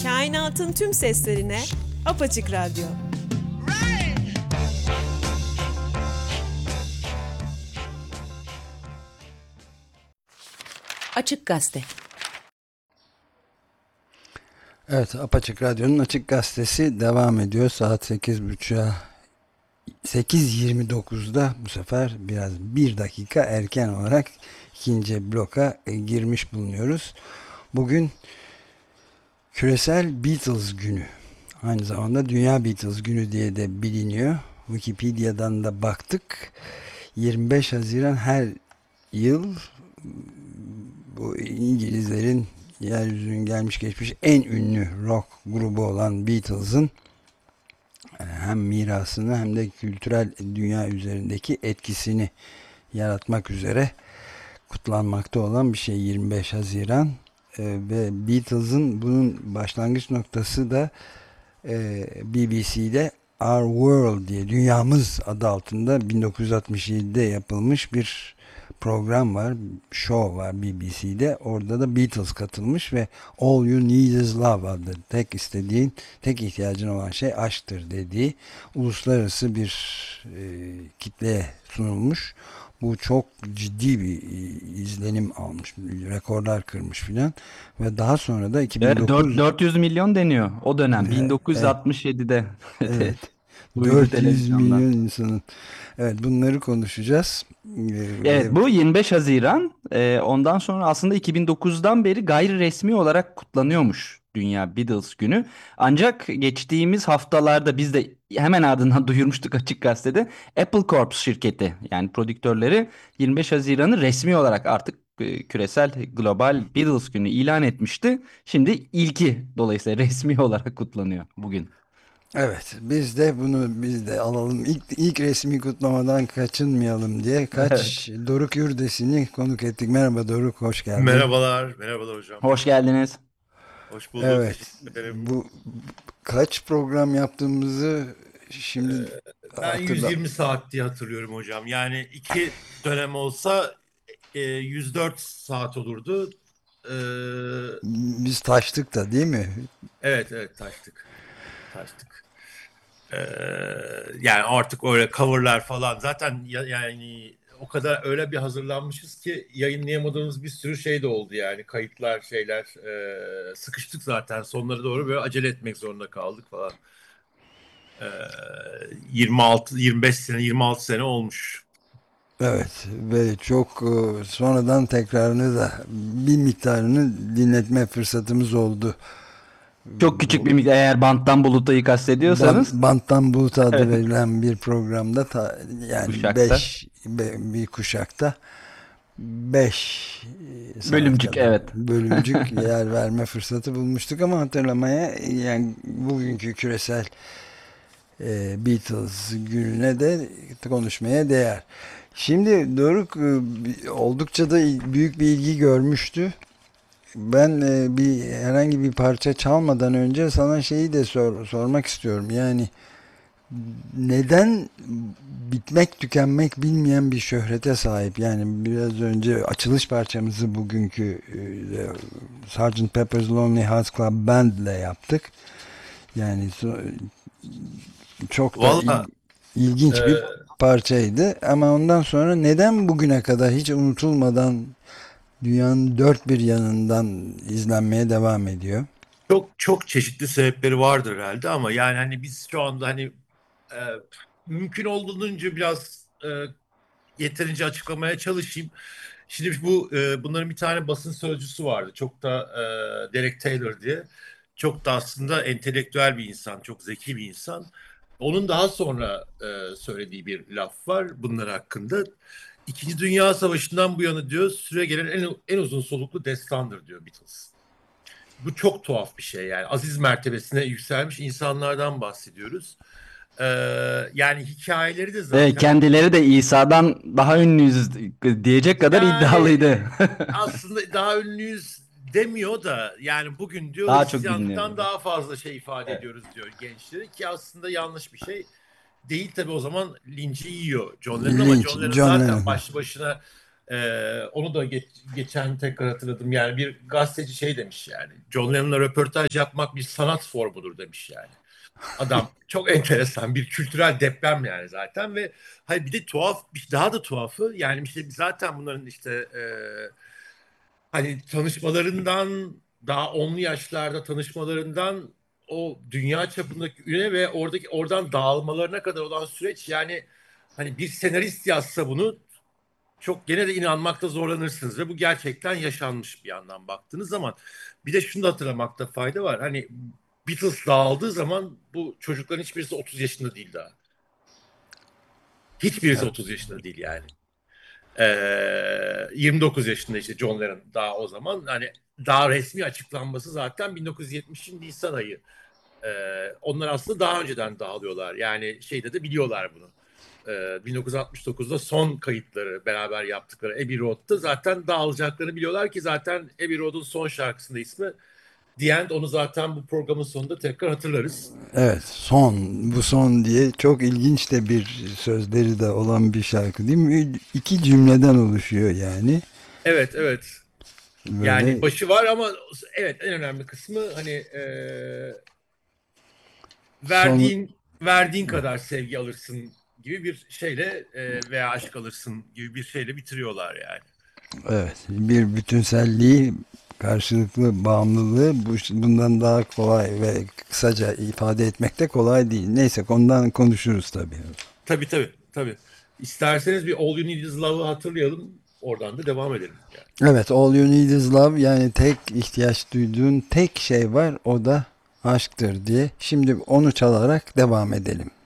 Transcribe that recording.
Kainatın tüm seslerine Apaçık Radyo. Açık Gazete. Evet, Apaçık Radyo'nun Açık Gazetesi devam ediyor. Saat 8.30'a 8.29'da bu sefer biraz bir dakika erken olarak ikinci bloka girmiş bulunuyoruz. Bugün Küresel Beatles Günü. Aynı zamanda Dünya Beatles Günü diye de biliniyor. Wikipedia'dan da baktık. 25 Haziran her yıl bu İngilizlerin yeryüzünün gelmiş geçmiş en ünlü rock grubu olan Beatles'ın hem mirasını hem de kültürel dünya üzerindeki etkisini yaratmak üzere kutlanmakta olan bir şey 25 Haziran. Ve Beatles'ın bunun başlangıç noktası da BBC'de Our World diye, Dünyamız adı altında 1967'de yapılmış bir program var, show var BBC'de. Orada da Beatles katılmış ve All You Need Is Love adlı, tek ihtiyacın olan şey aşktır dediği uluslararası bir kitleye sunulmuş. Bu çok ciddi bir izlenim almış, rekorlar kırmış filan ve daha sonra da 2009 400 milyon deniyor o dönem evet, 1967'de. evet. Duydu 400 televizyondan. milyon insanın. Evet, bunları konuşacağız. Evet, bu 25 Haziran. Ondan sonra aslında 2009'dan beri gayri resmi olarak kutlanıyormuş Dünya Beatles Günü. Ancak geçtiğimiz haftalarda biz de hemen ardından duyurmuştuk Açık Gazete'de. Apple Corp şirketi, yani prodüktörleri 25 Haziran'ı resmi olarak artık küresel global Beatles Günü ilan etmişti. Şimdi ilki dolayısıyla resmi olarak kutlanıyor bugün. Evet, biz de alalım. İlk resmi kutlamadan kaçınmayalım diye Evet. Doruk Yurdesin'i konuk ettik. Merhaba Doruk, hoş geldin. Merhabalar, merhabalar hocam. Hoş geldiniz. Hoş bulduk, Evet, teşekkür ederim. bu kaç program yaptığımızı Ee, şimdi Ben hatırla. 120 saat diye hatırlıyorum hocam. Yani iki dönem olsa 104 saat olurdu. Ee, Biz taştık da değil mi? evet, evet taştık. Taştık. Ee, Yani artık öyle coverlar falan zaten yani o kadar öyle bir hazırlanmışız ki yayınlayamadığımız bir sürü şey de oldu yani kayıtlar şeyler sıkıştık zaten sonlara doğru böyle acele etmek zorunda kaldık falan. Ee, 25 sene 26 sene olmuş. Evet ve çok sonradan tekrarını da bir miktarını dinletme fırsatımız oldu. Çok küçük bir miktar, eğer banttan bulutayı kastediyorsanız Banttan Bulut adı verilen bir programda yani kuşakta. bir kuşakta 5 saat Bölümcük, kadar evet. bölümcük yer verme fırsatı bulmuştuk ama hatırlamaya, yani bugünkü küresel Beatles gününe de konuşmaya değer. Şimdi Doruk oldukça da büyük bir ilgi görmüştü. Ben herhangi bir parça çalmadan önce sana şeyi de sormak istiyorum. Yani neden bitmek tükenmek bilmeyen bir şöhrete sahip? Yani biraz önce açılış parçamızı bugünkü Sgt. Pepper's Lonely Hearts Club Band ile yaptık. Yani çok da Valla ilginç bir e, parçaydı. Ama ondan sonra neden bugüne kadar hiç unutulmadan dünyanın dört bir yanından izlenmeye devam ediyor? çok çok çeşitli sebepleri vardır herhalde ama yani hani biz şu anda hani e, mümkün olduğunca biraz yeterince açıklamaya çalışayım. Şimdi bunların bir tane basın sözcüsü vardı. Çok da Derek Taylor diye. Çok da aslında entelektüel bir insan, çok zeki bir insan. Onun daha sonra söylediği bir laf var bunlar hakkında. İkinci Dünya Savaşı'ndan bu yana diyor süre gelen en uzun soluklu destandır diyor Beatles. Bu çok tuhaf bir şey yani. Aziz mertebesine yükselmiş insanlardan bahsediyoruz. Ee, Yani hikayeleri de zaten Kendileri de İsa'dan daha ünlüyüz diyecek kadar yani iddialıydı. aslında daha ünlüyüz demiyor da yani bugün diyor Daha çok Hristiyanlıktan biliniyor. daha fazla şey ifade Evet. ediyoruz diyor gençleri ki aslında yanlış bir şey değil tabii o zaman linci yiyor John Lennon ama Lynch, John Lennon John zaten Lennon. başlı başına Onu da geçen tekrar hatırladım. Yani bir gazeteci şey demiş yani. John Lennon'la röportaj yapmak bir sanat formudur demiş yani. Adam çok enteresan bir kültürel deprem yani zaten ve hayır bir de daha da tuhafı yani işte zaten bunların işte hani tanışmalarından daha onlu yaşlarda tanışmalarından o dünya çapındaki üne ve oradan dağılmalarına kadar olan süreç yani hani bir senarist yazsa bunu çok gene de inanmakta zorlanırsınız ve bu gerçekten yaşanmış bir yandan baktığınız zaman. Bir de şunu da hatırlamakta fayda var. Hani Beatles dağıldığı zaman bu çocukların hiçbirisi 30 yaşında değil daha. Hiçbirisi 30 yaşında değil yani. 29 yaşında işte John Lennon daha o zaman. Hani daha resmi açıklanması zaten 1970'in Nisan ayı. Onlar aslında daha önceden dağılıyorlar. Yani şeyde de biliyorlar bunu. 1969'da son kayıtları beraber yaptıkları Abbey Road'da zaten dağılacaklarını biliyorlar ki zaten Abbey Road'un son şarkısında ismi The End. Onu zaten bu programın sonunda tekrar hatırlarız. Evet, bu son diye çok ilginç de bir sözleri de olan bir şarkı değil mi? İki cümleden oluşuyor yani. Evet, evet. Böyle Yani başı var ama evet en önemli kısmı hani son, verdiğin kadar sevgi alırsın gibi bir şeyle veya aşk alırsın gibi bir şeyle bitiriyorlar yani. evet, bir bütünselliği, karşılıklı bağımlılığı bundan daha kolay ve kısaca ifade etmek de kolay değil. Neyse, konudan konuşuruz tabii. Tabii tabii tabii. İsterseniz bir All You Need Is Love'ı hatırlayalım. Oradan da devam edelim. Yani. Evet, All You Need Is Love, yani tek ihtiyaç duyduğun tek şey var, o da aşktır diye. Şimdi onu çalarak devam edelim.